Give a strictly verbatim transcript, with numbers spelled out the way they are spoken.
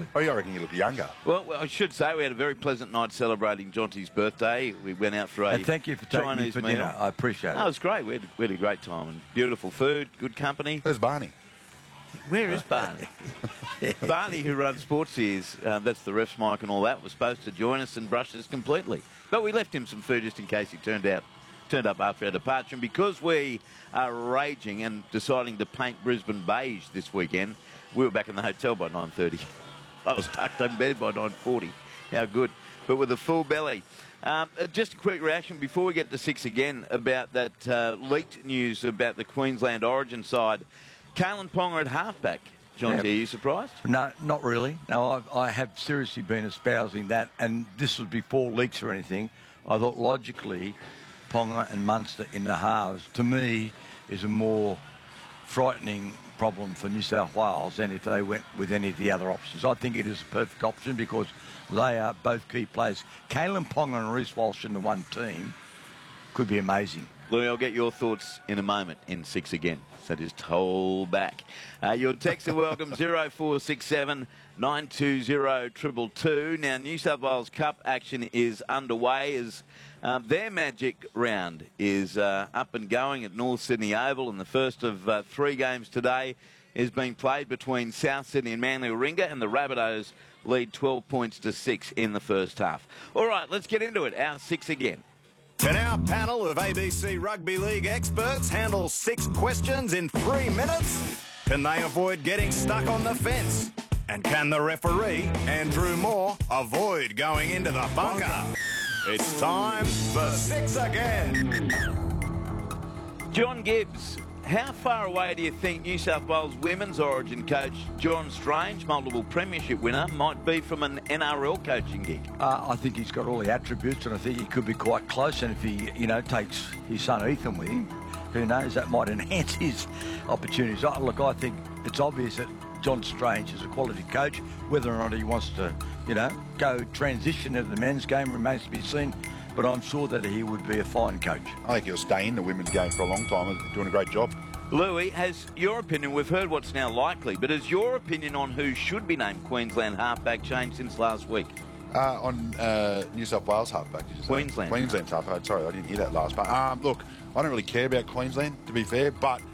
Oh, yeah, I reckon you look younger. Well, well, I should say we had a very pleasant night celebrating Jonty's birthday. We went out for a and thank you for taking Chinese me for meal. dinner. I appreciate No, it it. was great. We had, we had a great time and beautiful food, good company. Where's Barney? Where is Barney? Barney, who runs Sportsies, uh, that's the ref's mic and all that, was supposed to join us and brush us completely. But we left him some food just in case he turned out turned up after our departure. And because we are raging and deciding to paint Brisbane beige this weekend, we were back in the hotel by nine thirty. I was tucked in bed by nine forty. How good. But with a full belly. Um, uh, just a quick reaction before we get to six again about that uh, leaked news about the Queensland Origin side. Kalen Ponga at halfback. John, Yeah. are you surprised? No, not really. No, I've, I have seriously been espousing that, and this was before leaks or anything. I thought logically, Ponga and Munster in the halves, to me, is a more frightening problem for New South Wales than if they went with any of the other options. I think it is a perfect option because they are both key players. Kalen Ponga and Reece Walsh in the one team could be amazing. Louis, I'll get your thoughts in a moment in six again. So just hold back. Uh, your texts are welcome, zero four six seven nine two zero two two two. Now, New South Wales Cup action is underway as um, their magic round is uh, up and going at North Sydney Oval, and the first of uh, three games today is being played between South Sydney and Manly Warringah, and the Rabbitohs lead twelve points to six in the first half. All right, let's get into it. Our six again. Can our panel of A B C Rugby League experts handle six questions in three minutes? Can they avoid getting stuck on the fence? And can the referee, Andrew Moore, avoid going into the bunker? It's time for six again. John Gibbs, how far away do you think New South Wales women's Origin coach John Strange, multiple premiership winner, might be from an N R L coaching gig? Uh, I think he's got all the attributes, and I think he could be quite close. And if he, you know, takes his son Ethan with him, who knows, that might enhance his opportunities. I, look, I think it's obvious that John Strange is a quality coach. Whether or not he wants to, you know, go transition into the men's game remains to be seen. But I'm sure that he would be a fine coach. I think he'll stay in the women's game for a long time, doing a great job. Louis, has your opinion, we've heard what's now likely, but has your opinion on who should be named Queensland halfback changed since last week? Uh, on uh, New South Wales halfback, did you say? Queensland. Queensland's halfback. Sorry, I didn't hear that last part. Um, look, I don't really care about Queensland, to be fair, but